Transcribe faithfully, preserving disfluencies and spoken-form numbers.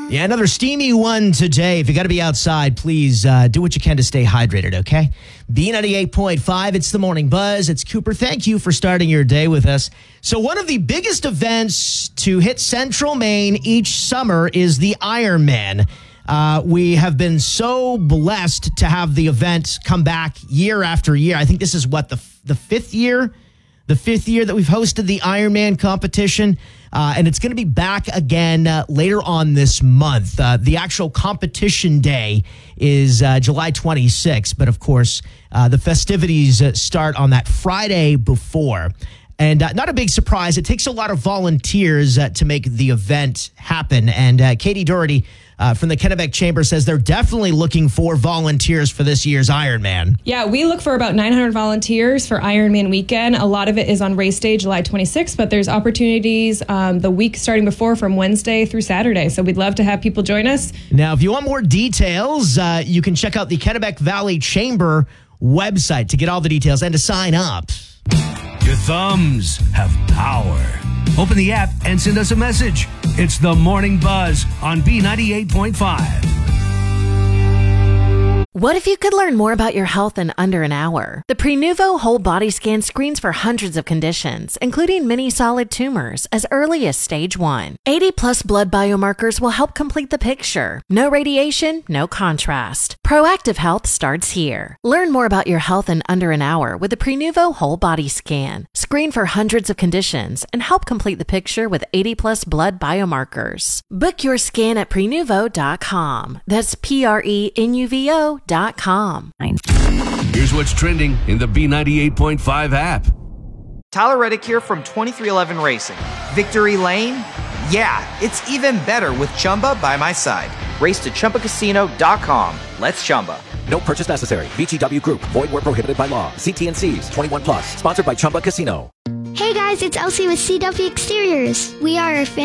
Yeah, another steamy one today. If you got to be outside, please uh, do what you can to stay hydrated, okay? B ninety-eight point five, it's the Morning Buzz. It's Cooper. Thank you for starting your day with us. So one of the biggest events to hit Central Maine each summer is the Ironman. Uh, we have been so blessed to have the event come back year after year. I think this is what, the the fifth year? The fifth year that we've hosted the Ironman competition. Uh, and it's going to be back again uh, later on this month. Uh, the actual competition day is uh, July twenty-sixth. But of course, uh, the festivities uh, start on that Friday before. And uh, not a big surprise. It takes a lot of volunteers uh, to make the event happen. And uh, Katie Doherty uh, from the Kennebec Chamber says they're definitely looking for volunteers for this year's Ironman. Yeah, we look for about nine hundred volunteers for Ironman weekend. A lot of it is on race day, July twenty-sixth, but there's opportunities um, the week starting before from Wednesday through Saturday. So we'd love to have people join us. Now, if you want more details, uh, you can check out the Kennebec Valley Chamber website to get all the details and to sign up. Your thumbs have power. Open the app and send us a message. It's the Morning Buzz on B ninety-eight point five. What if you could learn more about your health in under an hour? The Prenuvo Whole Body Scan screens for hundreds of conditions, including many solid tumors, as early as stage one. eighty plus blood biomarkers will help complete the picture. No radiation, no contrast. Proactive health starts here. Learn more about your health in under an hour with the Prenuvo Whole Body Scan. Screen for hundreds of conditions and help complete the picture with eighty plus blood biomarkers. Book your scan at prenuvo dot com. That's P R E N U V O dot com. Here's what's trending in the B ninety-eight point five app. Tyler Reddick here from twenty-three eleven Racing. Victory Lane? Yeah, it's even better with Chumba by my side. Race to Chumba Casino dot com. Let's Chumba. No purchase necessary. V G W Group. Void where prohibited by law. See T N Cs. twenty-one plus. Sponsored by Chumba Casino. Hey guys, it's Elsie with C W Exteriors. We are a fan